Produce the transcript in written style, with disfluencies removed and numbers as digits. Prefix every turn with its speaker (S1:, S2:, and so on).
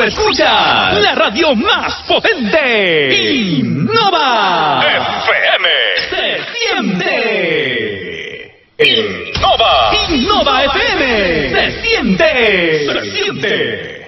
S1: escuchas la radio más potente. Innova
S2: FM.
S1: Se siente.
S2: Innova.
S1: Innova FM. Se siente. Se siente.